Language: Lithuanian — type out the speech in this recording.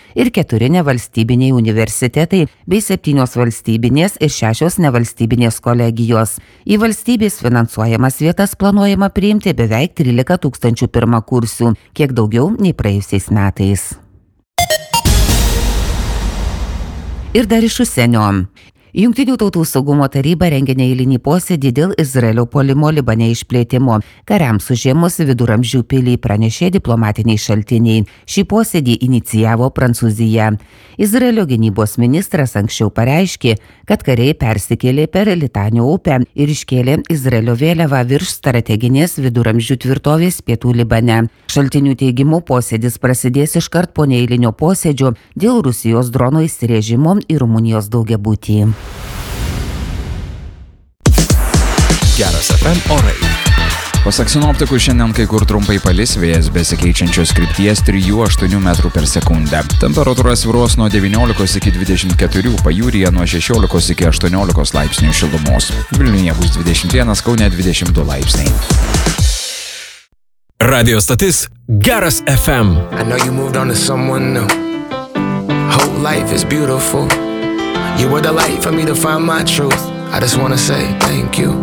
ir 4 nevalstybiniai universitetai bei 7 valstybinės ir 6 nevalstybinės kolegijos. Į valstybės finansuojamas vietas planuojama priimti beveik 13 000 pirmakursių, kiek daugiau nei praėjusiais metais. Ir dar iš užsienio. Jungtinių tautų saugumo taryba rengia neeilinį posėdį dėl Izraelio puolimo Libane išplėtimo. Kariams užėmus Viduramžių pilį, pranešė diplomatiniai šaltiniai. Šį posėdį inicijavo Prancūzija. Izraelio gynybos ministras anksčiau pareiškė, kad kariai persikėlė per Litanio upę ir iškėlė Izraelio vėliavą virš strateginės Viduramžių tvirtovės pietų Libane. Šaltinių teigimu posėdis prasidės iškart po neeilinio posėdžio dėl Rusijos drono įsirėžimo į Rumunijos daugiabutį. Geras FM orai. Pasak sinoptikų, šiandien kai kur trumpai palis, vėjas besikeičiančios krypties 3–8 metrų per sekundę. Temperatūra svyruos nuo 19 iki 24, pajūryje nuo 16 iki 18 laipsnių šilumos. Vilniuje bus 21, Kaune 22 laipsniai. Radio stotis Geras FM. I know you moved on to someone new. Whole life is beautiful. You were the light for me to find my truth. I just wanna say thank you.